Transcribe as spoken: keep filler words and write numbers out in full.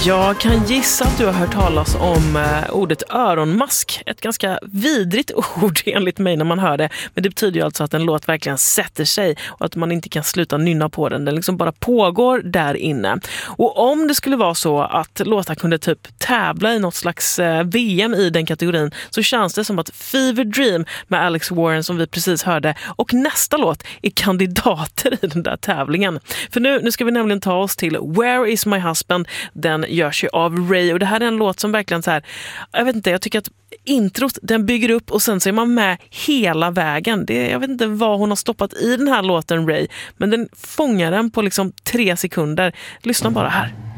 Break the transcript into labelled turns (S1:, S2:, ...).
S1: Jag kan gissa att du har hört talas om eh, ordet öronmask. Ett ganska vidrigt ord enligt mig när man hör det. Men det betyder ju alltså att en låt verkligen sätter sig och att man inte kan sluta nynna på den. Den liksom bara pågår där inne. Och om det skulle vara så att låtar kunde typ tävla i något slags eh, V M i den kategorin, så känns det som att Fever Dream med Alex Warren som vi precis hörde och nästa låt är kandidater i den där tävlingen. För nu, nu ska vi nämligen ta oss till Where is my husband? Den görs ju av Ray och det här är en låt som verkligen så här, jag vet inte, jag tycker att introt, den bygger upp och sen så är man med hela vägen. Det, jag vet inte vad hon har stoppat i den här låten Ray, men den fångar den på liksom tre sekunder. Lyssna bara här.